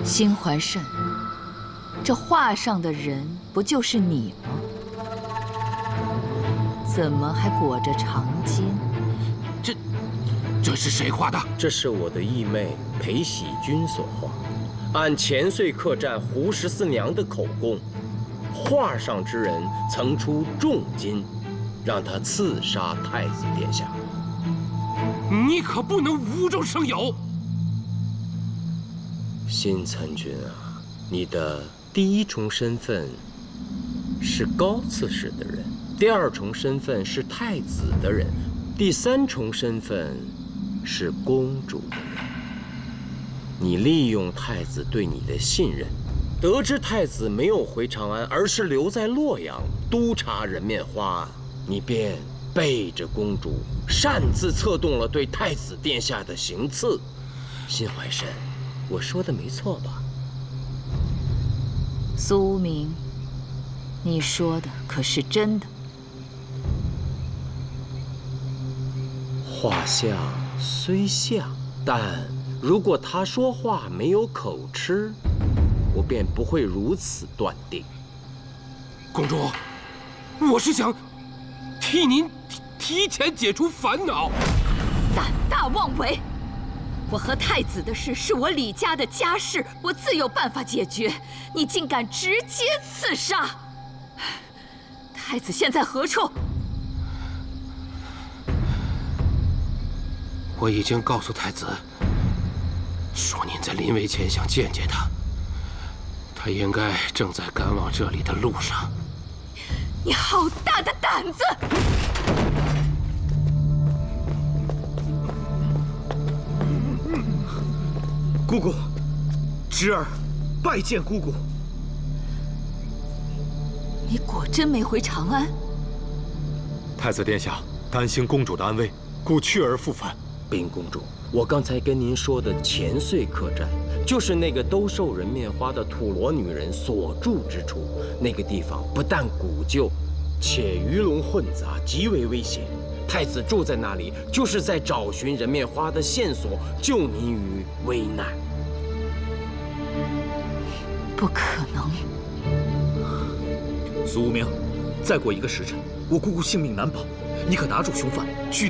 心怀慎，这画上的人不就是你吗？怎么还裹着长巾？ 这是谁画的？ 这是我的义妹裴喜君所画，按前岁客栈胡14娘的口供，画上之人曾出重金，让他刺杀太子殿下。 你可不能无中生有。 新参军啊，你的第一重身份是高刺史的人，第二重身份是太子的人，第三重身份是公主的人。你利用太子对你的信任，得知太子没有回长安，而是留在洛阳督察人面花案，你便背着公主擅自策动了对太子殿下的行刺。辛怀慎，我说的没错吧？ 苏明，你说的可是真的？ 画像虽像，但如果他说话没有口吃，我便不会如此断定。 公主，我是想替您提前解除烦恼。 胆大妄为！我和太子的事是我李家的家事，我自有办法解决。你竟敢直接刺杀！太子现在何处？ 我已经告诉太子，说您在临危前想见见他，他应该正在赶往这里的路上。 你好大的胆子！ 姑姑，侄儿拜见姑姑。 你果真没回长安？ 太子殿下担心公主的安危，故去而复返。 禀公主，我刚才跟您说的前岁客栈，就是那个兜售人面花的土罗女人所住之处。那个地方不但古旧，且鱼龙混杂，极为危险。太子住在那里，就是在找寻人面花的线索，救您于危难。 不可能！ 苏无名，再过1个时辰，我姑姑性命难保，你可拿住凶犯，去